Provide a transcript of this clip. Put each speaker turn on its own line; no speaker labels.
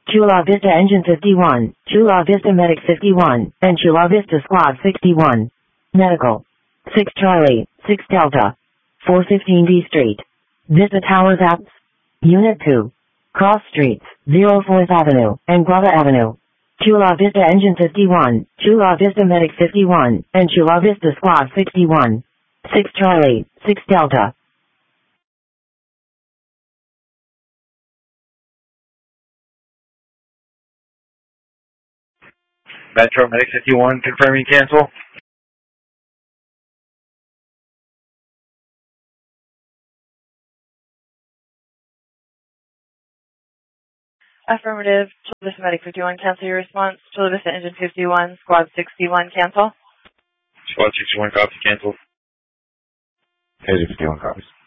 Chula Vista Engine 51, Chula Vista Medic 51, and Chula Vista Squad 61. Medical. 6 Charlie, 6 Delta. 415 D Street. Vista Towers Apps. Unit 2. Cross Streets, 04th Avenue, and Guava Avenue. Chula Vista Engine 51, Chula Vista Medic 51, and Chula Vista Squad 61. 6 Charlie, 6 Delta.
Metro Medic 51, confirming cancel.
Affirmative. Chula Vista Medic 51, cancel your response. Chula Vista Engine 51, Squad 61, cancel.
Squad 61, copy, cancel.
Engine 51 copies.